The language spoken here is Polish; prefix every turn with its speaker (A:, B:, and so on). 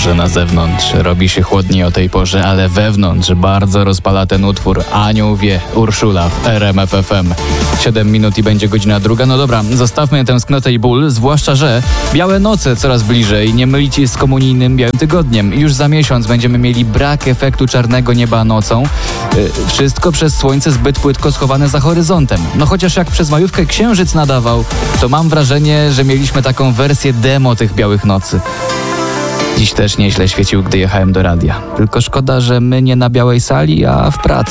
A: Może na zewnątrz robi się chłodniej o tej porze, ale wewnątrz bardzo rozpala ten utwór Anioł wie, Urszula w RMF FM. 7 minut i będzie godzina 2. No dobra, zostawmy tęsknotę i ból, zwłaszcza, że białe noce coraz bliżej. Nie mylić z komunijnym białym tygodniem. Już za miesiąc będziemy mieli brak efektu czarnego nieba nocą. Wszystko przez słońce zbyt płytko schowane za horyzontem. No chociaż jak przez majówkę księżyc nadawał, to mam wrażenie, że mieliśmy taką wersję demo tych białych nocy. Dziś też nieźle świecił, gdy jechałem do radia. Tylko szkoda, że my nie na białej sali, a w pracy.